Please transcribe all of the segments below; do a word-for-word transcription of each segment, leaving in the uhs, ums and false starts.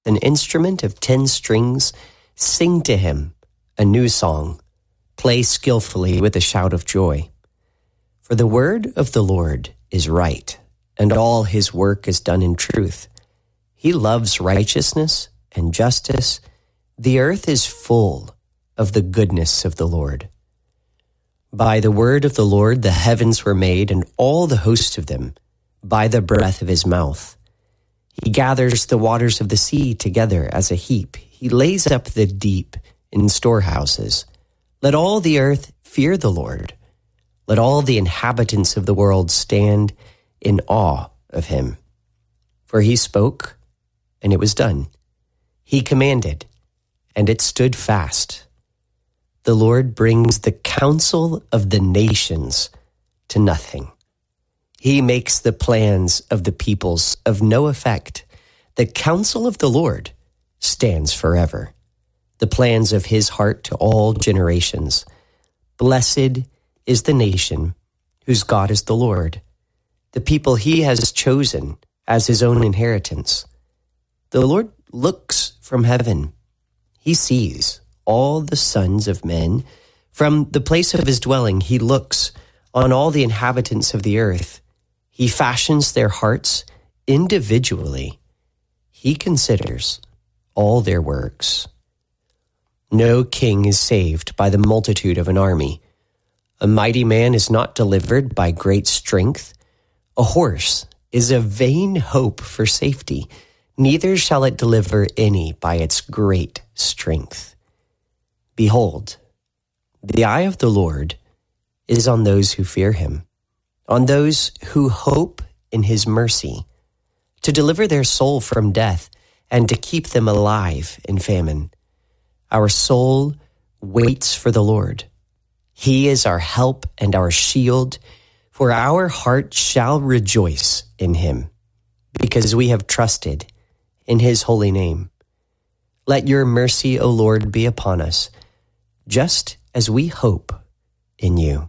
an instrument of ten strings, sing to him a new song. Play skillfully with a shout of joy. For the word of the Lord is right, and all his work is done in truth. He loves righteousness and justice. The earth is full of the goodness of the Lord. By the word of the Lord the heavens were made, and all the host of them, by the breath of his mouth. He gathers the waters of the sea together as a heap. He lays up the deep in storehouses. Let all the earth fear the Lord. Let all the inhabitants of the world stand in awe of him. For he spoke, and it was done. He commanded, and it stood fast. The Lord brings the counsel of the nations to nothing. He makes the plans of the peoples of no effect. The counsel of the Lord stands forever, the plans of his heart to all generations. Blessed is the nation whose God is the Lord, the people he has chosen as his own inheritance. The Lord looks from heaven. He sees all the sons of men. From the place of his dwelling, he looks on all the inhabitants of the earth. He fashions their hearts individually. He considers all their works. No king is saved by the multitude of an army. A mighty man is not delivered by great strength. A horse is a vain hope for safety. Neither shall it deliver any by its great strength. Behold, the eye of the Lord is on those who fear him, on those who hope in his mercy, to deliver their soul from death and to keep them alive in famine. Our soul waits for the Lord. He is our help and our shield, for our heart shall rejoice in him, because we have trusted in his holy name. Let your mercy, O Lord, be upon us, just as we hope in you.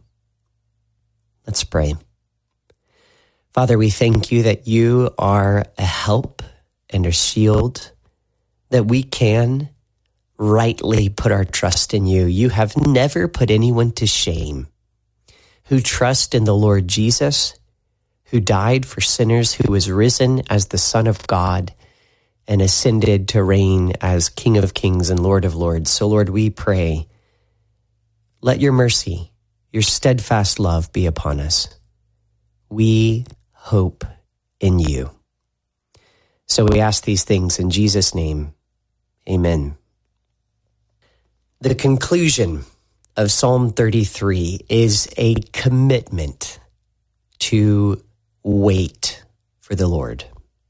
Let's pray. Father, we thank you that you are a help and a shield, that we can rightly put our trust in you. You have never put anyone to shame who trust in the Lord Jesus, who died for sinners, who was risen as the Son of God and ascended to reign as King of Kings and Lord of Lords. So, Lord, we pray, let your mercy, your steadfast love be upon us. We hope in you. So we ask these things in Jesus' name. Amen. The conclusion of Psalm thirty-three is a commitment to wait for the Lord.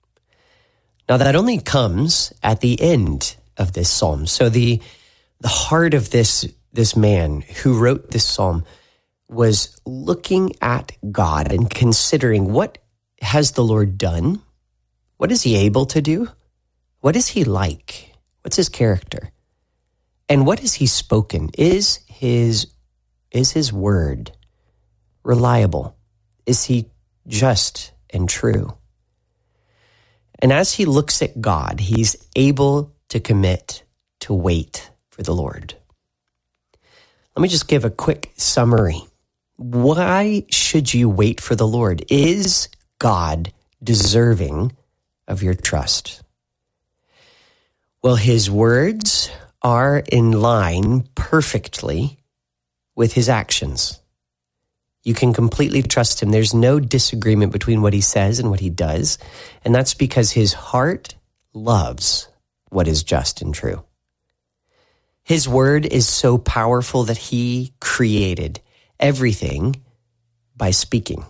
Now that only comes at the end of this psalm. So the, the heart of this This man who wrote this psalm was looking at God and considering, what has the Lord done? What is he able to do? What is he like? What's his character? And what has he spoken? Is his, is his word reliable? Is he just and true? And as he looks at God, he's able to commit to wait for the Lord. Let me just give a quick summary. Why should you wait for the Lord? Is God deserving of your trust? Well, his words are in line perfectly with his actions. You can completely trust him. There's no disagreement between what he says and what he does, and that's because his heart loves what is just and true. His word is so powerful that he created everything by speaking.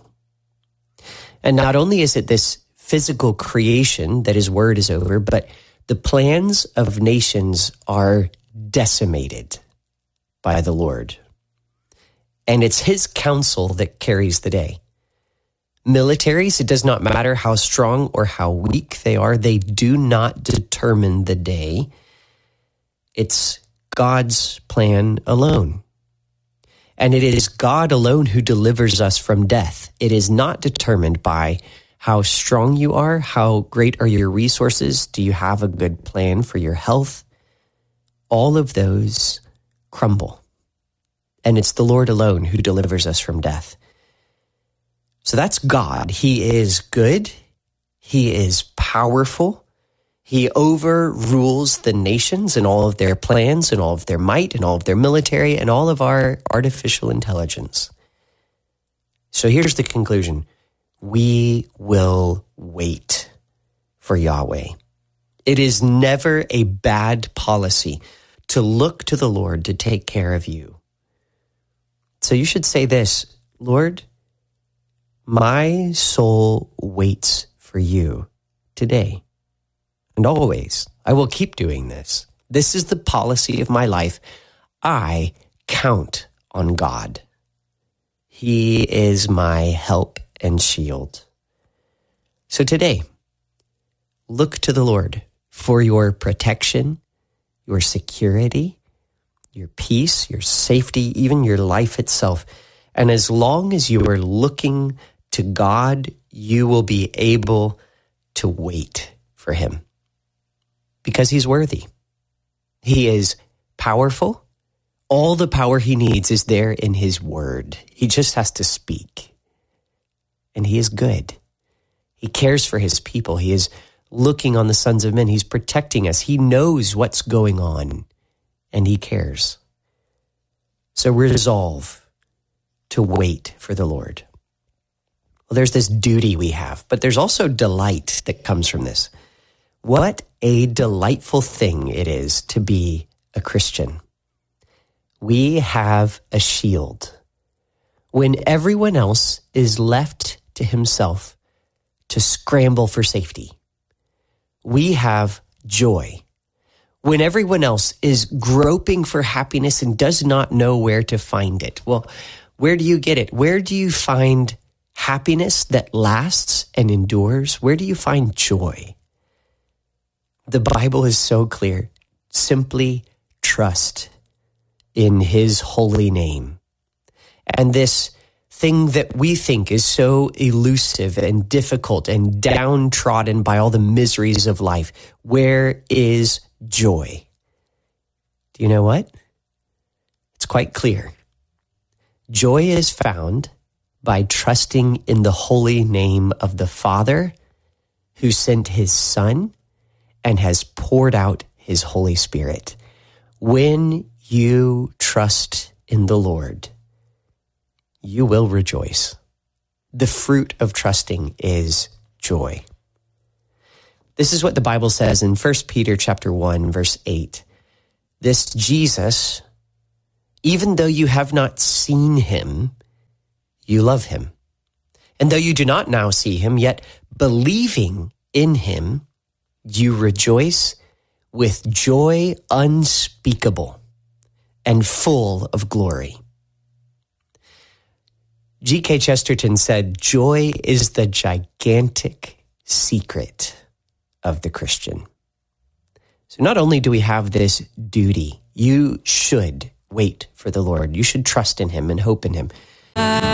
And not only is it this physical creation that his word is over, but the plans of nations are decimated by the Lord. And it's his counsel that carries the day. Militaries, it does not matter how strong or how weak they are, they do not determine the day. It's God's plan alone. And it is God alone who delivers us from death. It is not determined by how strong you are, how great are your resources, do you have a good plan for your health, all of those crumble. And it's the Lord alone who delivers us from death. So that's God. He is good. He is powerful. He overrules the nations and all of their plans and all of their might and all of their military and all of our artificial intelligence. So here's the conclusion. We will wait for Yahweh. It is never a bad policy to look to the Lord to take care of you. So you should say this, Lord, my soul waits for you today and always. I will keep doing this. This is the policy of my life. I count on God. He is my help and shield. So today, look to the Lord for your protection, your security, your peace, your safety, even your life itself. And as long as you are looking to God, you will be able to wait for him because he's worthy. He is powerful. All the power he needs is there in his word. He just has to speak. And he is good. He cares for his people. He is looking on the sons of men. He's protecting us. He knows what's going on, and he cares. So resolve to wait for the Lord. Well, there's this duty we have, but there's also delight that comes from this. What a delightful thing it is to be a Christian. We have a shield. When everyone else is left to himself to scramble for safety, we have joy. When everyone else is groping for happiness and does not know where to find it, well, where do you get it? Where do you find happiness that lasts and endures? Where do you find joy? The Bible is so clear. Simply trust in his holy name. And this thing that we think is so elusive and difficult and downtrodden by all the miseries of life, where is joy? Do you know what? It's quite clear. Joy is found by trusting in the holy name of the Father who sent his Son and has poured out his Holy Spirit. When you trust in the Lord, you will rejoice. The fruit of trusting is joy. This is what the Bible says in First Peter chapter one, verse eight. This Jesus, even though you have not seen him, you love him. And though you do not now see him, yet believing in him, you rejoice with joy unspeakable and full of glory. G K Chesterton said, joy is the gigantic secret of the Christian. So not only do we have this duty, you should wait for the Lord. You should trust in him and hope in him.